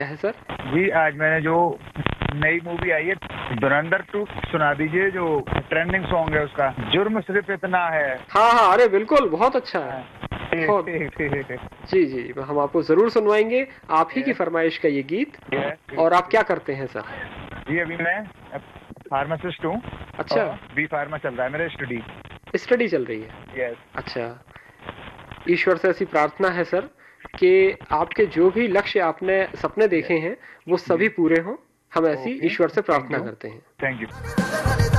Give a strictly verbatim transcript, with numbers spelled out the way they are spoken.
है सर? जी, आज मैंने जो नई मूवी आई है धुरंधर टू सुना दीजिए, जो ट्रेंडिंग सॉन्ग है उसका, जुर्म सिर्फ इतना है। हाँ हाँ, अरे बिल्कुल, बहुत अच्छा है। ठीक बहुत। ठीक ठीक। जी जी, हम आपको जरूर सुनवाएंगे आप ही की यस फरमाइश का ये गीत। यस। और आप क्या करते हैं सर? जी, अभी मैं फार्मासिस्ट हूँ अच्छा, और बी फार्मा चल रहा है मेरा स्टडी। स्टडी चल रही है। यस। अच्छा, ईश्वर से ऐसी प्रार्थना है सर कि आपके जो भी लक्ष्य आपने सपने देखे हैं वो जी। सभी पूरे हों। हम ऐसी ओके, ईश्वर से थैंक प्रार्थना यू करते हैं। Thank you.